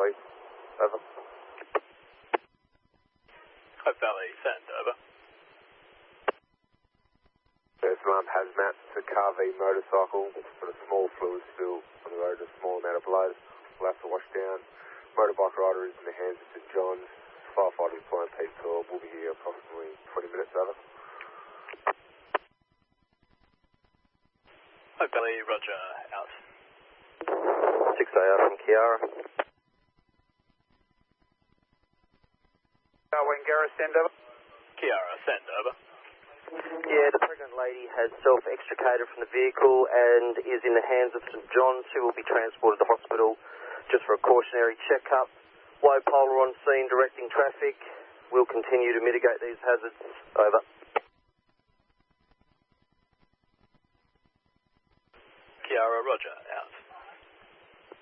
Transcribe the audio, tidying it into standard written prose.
Valley. Over. Hope Valley, send, over. There's some hazmat, it's a car V motorcycle, got a small fluid spill on the road, a small amount of blood, we'll have to wash down. Motorbike rider is in the hands of St John's, firefighter deploying P12, we'll be here approximately 20 minutes, over. Hope Valley, roger, out. 6AR from Kiara. Wangara, send over. Kiara, send, over. Yeah, the pregnant lady has self-extricated from the vehicle and is in the hands of St John's, who will be transported to hospital just for a cautionary check-up. Low polar on scene directing traffic. We'll continue to mitigate these hazards. Over. Kiara, roger, out.